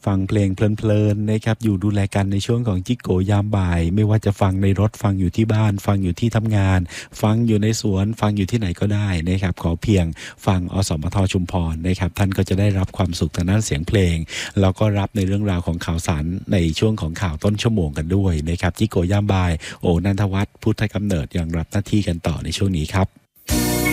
ฟังเพลงเพลินๆนะครับอยู่ดูแลกันในช่วงของจิกโกยามบ่ายไม่ว่าจะฟังในรถฟังอยู่ที่บ้านฟังอยู่ที่ทำงานฟังอยู่ในสวนฟังอยู่ที่ไหนก็ได้นะครับขอเพียงฟังอสมทชุมพรนะครับท่านก็จะได้รับความสุขทางด้านเสียงเพลงแล้วก็รับในเรื่องราวของข่าวสารในช่วงของข่าวต้นชั่วโมงกันด้วยนะครับจิกโกยามบ่ายโอนันทวัฒน์พุทธกำเนิดยังรับหน้าที่กันต่อในช่วงนี้ครับ